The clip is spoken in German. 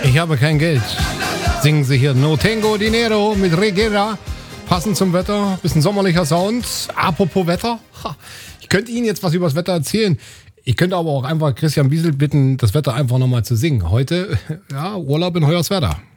Ich habe kein Geld. Singen sie hier No Tengo Dinero mit Regera. Passend zum Wetter, bisschen sommerlicher Sound. Apropos Wetter, ich könnte Ihnen jetzt was über das Wetter erzählen. Ich könnte aber auch einfach Christian Biesel bitten, das Wetter einfach nochmal zu singen. Heute, ja, Urlaub in Hoyerswerda.